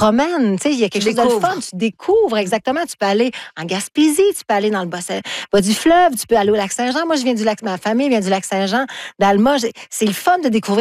promènes, tu sais, il y a quelque chose de le fun, tu découvres exactement. Tu peux aller en Gaspésie, tu peux aller dans le bas du fleuve, tu peux aller au Lac-Saint-Jean. Moi, je viens du lac, ma famille vient du Lac-Saint-Jean, d'Alma. C'est le fun de découvrir